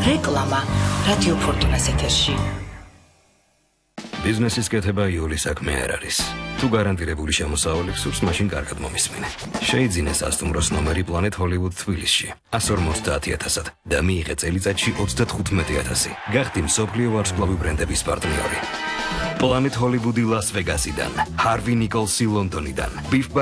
რეკლამა რადიო ფორტუნას ეთერში. ბიზნესის კეთება იული საქმე არ არის. თუ გარანტირებული შემოსავალი გსურს, მაშინ კარგად მომისმინე. შეიძინე სასტუმროს ნომერი Planet Hollywood თბილისში 150,000-ად და მიიღე წელიწადში 35,000. გახდი მსოფლიო ვარსკვლავი ბრენდების პარტნიორი. Planet Hollywood Las Vegas-იდან, Harvey Nicholsi ლონდონიდან, Biff